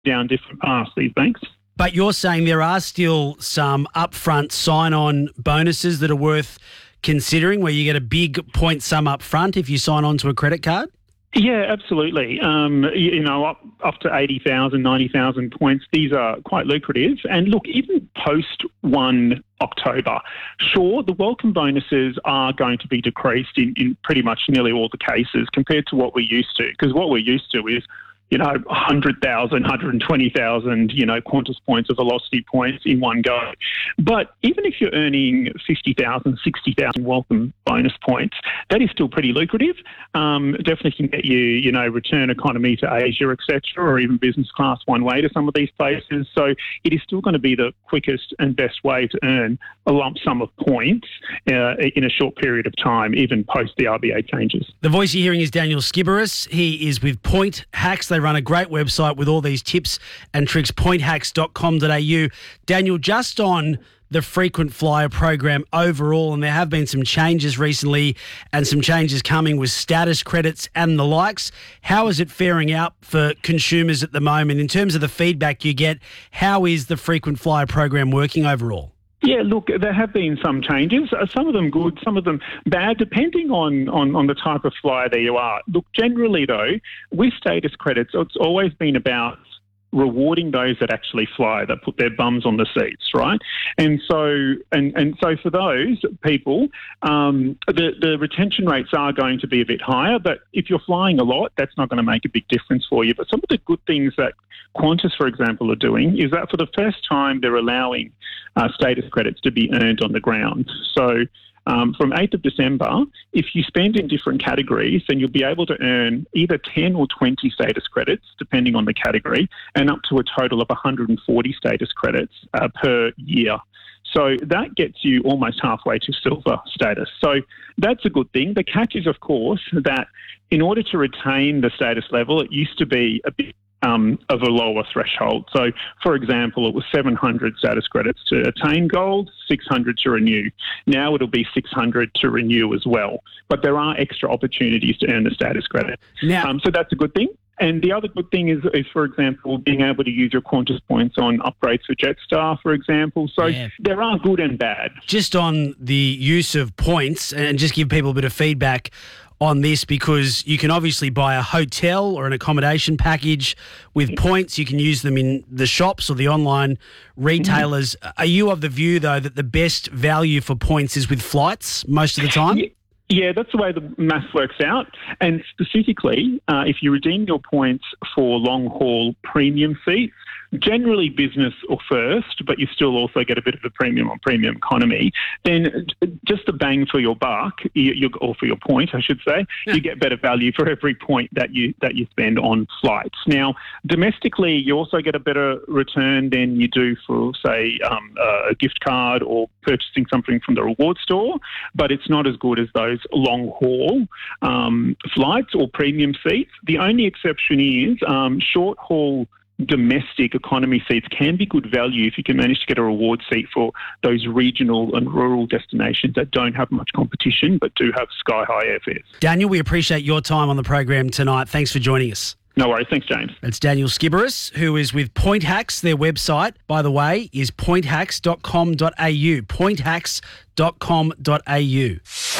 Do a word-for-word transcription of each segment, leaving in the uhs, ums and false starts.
down different paths, these banks. But you're saying there are still some upfront sign-on bonuses that are worth considering, where you get a big point sum up front if you sign on to a credit card? Yeah, absolutely. Um, you, you know, up, up to eighty thousand, ninety thousand points, these are quite lucrative. And look, even post first October, sure, the welcome bonuses are going to be decreased in, in pretty much nearly all the cases compared to what we're used to. Because what we're used to is, you know, one hundred thousand, one hundred twenty thousand, you know, Qantas points or Velocity points in one go. But even if you're earning fifty thousand, sixty thousand welcome bonus points, that is still pretty lucrative. Um, definitely can get you, you know, return economy to Asia, et cetera, or even business class one way to some of these places. So it is still going to be the quickest and best way to earn a lump sum of points uh, in a short period of time, even post the R B A changes. The voice you're hearing is Daniel Skiberis. He is with Point Hacks. They run a great website with all these tips and tricks, point hacks dot com dot a u. Daniel, just on the frequent flyer program overall, and there have been some changes recently and some changes coming with status credits and the likes. How is it faring out for consumers at the moment? In terms of the feedback you get, how is the frequent flyer program working overall? Yeah, look, there have been some changes, some of them good, some of them bad, depending on, on, on the type of flyer that you are. Look, generally, though, with status credits, it's always been about rewarding those that actually fly, that put their bums on the seats, right? And so, and, and so for those people, um, the, the retention rates are going to be a bit higher, but if you're flying a lot, that's not going to make a big difference for you. But some of the good things that Qantas, for example, are doing is that for the first time, they're allowing uh, status credits to be earned on the ground. So Um, from eighth of December, if you spend in different categories, then you'll be able to earn either ten or twenty status credits, depending on the category, and up to a total of one hundred forty status credits uh, per year. So that gets you almost halfway to silver status. So that's a good thing. The catch is, of course, that in order to retain the status level, it used to be a bit Um, of a lower threshold. So, for example, it was seven hundred status credits to attain gold, six hundred to renew. Now it'll be six hundred to renew as well. But there are extra opportunities to earn the status credit. Now, um, so that's a good thing. And the other good thing is, is, for example, being able to use your Qantas points on upgrades for Jetstar, for example. So yeah. there are good and bad. Just on the use of points, and just give people a bit of feedback on this, because you can obviously buy a hotel or an accommodation package with points. You can use them in the shops or the online retailers. Mm-hmm. Are you of the view, though, that the best value for points is with flights most of the time? Yeah. Yeah, that's the way the math works out. And specifically, uh, if you redeem your points for long-haul premium seats, generally business or first, but you still also get a bit of a premium on premium economy, then just the bang for your buck, you, you, or for your point, I should say, yeah. you get better value for every point that you that you spend on flights. Now, domestically, you also get a better return than you do for, say, um, a gift card or purchasing something from the reward store, but it's not as good as those long-haul um, flights or premium seats. The only exception is um, short-haul domestic economy seats can be good value if you can manage to get a reward seat for those regional and rural destinations that don't have much competition but do have sky-high airfares. Daniel, we appreciate your time on the program tonight. Thanks for joining us. No worries. Thanks, James. It's Daniel Skiberis, who is with Point Hacks. Their website, by the way, is point hacks dot com dot a u. point hacks dot com dot a u.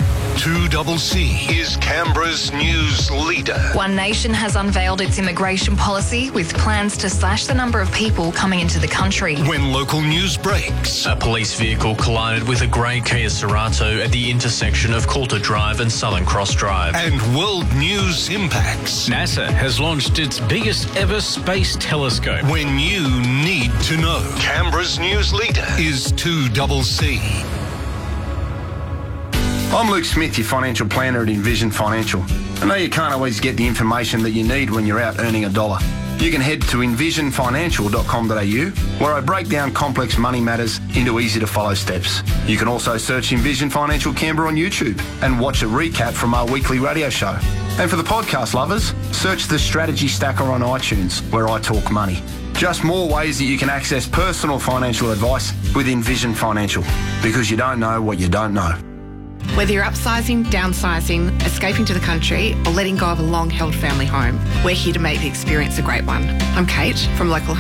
two C C is Canberra's news leader. One Nation has unveiled its immigration policy with plans to slash the number of people coming into the country. When local news breaks, a police vehicle collided with a grey Kia Cerato at the intersection of Coulter Drive and Southern Cross Drive. And world news impacts. NASA has launched its biggest ever space telescope. When you need to know. Canberra's news leader is two C C. I'm Luke Smith, your financial planner at Envision Financial. I know you can't always get the information that you need when you're out earning a dollar. You can head to envision financial dot com dot a u, where I break down complex money matters into easy-to-follow steps. You can also search Envision Financial Canberra on YouTube and watch a recap from our weekly radio show. And for the podcast lovers, search the Strategy Stacker on iTunes, where I talk money. Just more ways that you can access personal financial advice with Envision Financial, because you don't know what you don't know. Whether you're upsizing, downsizing, escaping to the country, or letting go of a long-held family home, we're here to make the experience a great one. I'm Kate from Local